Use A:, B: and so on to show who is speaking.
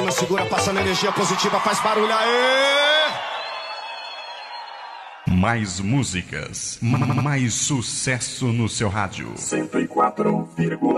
A: não segura, passando energia positiva, faz barulho aí!
B: Mais músicas, mais sucesso no seu rádio.
C: 104,9